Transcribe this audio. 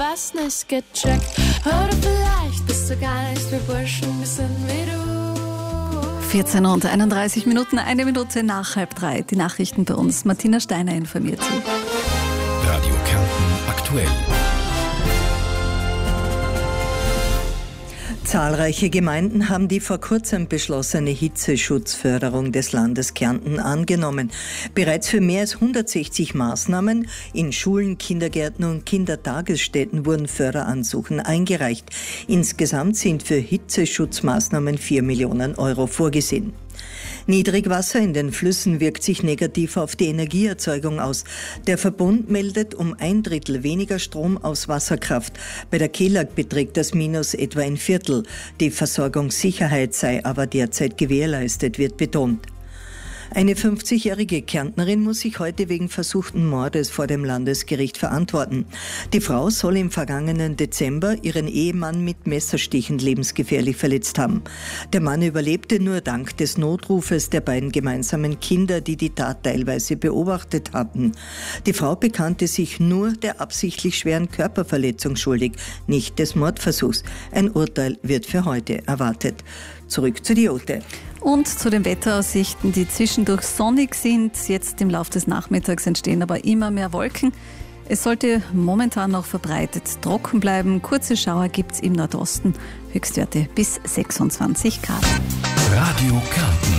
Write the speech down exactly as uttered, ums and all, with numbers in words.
was nicht gecheckt. Oder vielleicht bist du gar nicht wie Burschen, wir sind wie du. vierzehn und einunddreißig Minuten, eine Minute nach halb drei. Die Nachrichten bei uns. Martina Steiner informiert Sie. Radio Kärnten aktuell. Zahlreiche Gemeinden haben die vor kurzem beschlossene Hitzeschutzförderung des Landes Kärnten angenommen. Bereits für mehr als hundertsechzig Maßnahmen in Schulen, Kindergärten und Kindertagesstätten wurden Förderansuchen eingereicht. Insgesamt sind für Hitzeschutzmaßnahmen vier Millionen Euro vorgesehen. Niedrigwasser in den Flüssen wirkt sich negativ auf die Energieerzeugung aus. Der Verbund meldet um ein Drittel weniger Strom aus Wasserkraft. Bei der Kelag beträgt das Minus etwa ein Viertel. Die Versorgungssicherheit sei aber derzeit gewährleistet, wird betont. Eine fünfzigjährige Kärntnerin muss sich heute wegen versuchten Mordes vor dem Landesgericht verantworten. Die Frau soll im vergangenen Dezember ihren Ehemann mit Messerstichen lebensgefährlich verletzt haben. Der Mann überlebte nur dank des Notrufes der beiden gemeinsamen Kinder, die die Tat teilweise beobachtet hatten. Die Frau bekannte sich nur der absichtlich schweren Körperverletzung schuldig, nicht des Mordversuchs. Ein Urteil wird für heute erwartet. Zurück zu Diote. Und zu den Wetteraussichten, die zwischendurch sonnig sind. Jetzt im Laufe des Nachmittags entstehen aber immer mehr Wolken. Es sollte momentan noch verbreitet trocken bleiben. Kurze Schauer gibt es im Nordosten. Höchstwerte bis sechsundzwanzig Grad. Radio Kärnten.